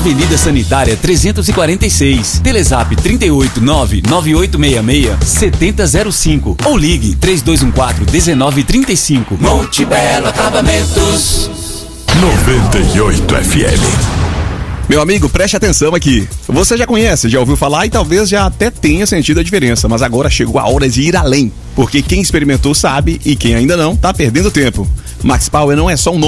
Avenida Sanitária 346. Telezap 389-9866-7005 ou ligue 3214-1935. Monte Belo Acabamentos 98 FM. Meu amigo, preste atenção aqui. Você já conhece, já ouviu falar e talvez já até tenha sentido a diferença, mas agora chegou a hora de ir além, porque quem experimentou sabe e quem ainda não, tá perdendo tempo. Max Power não é só um nome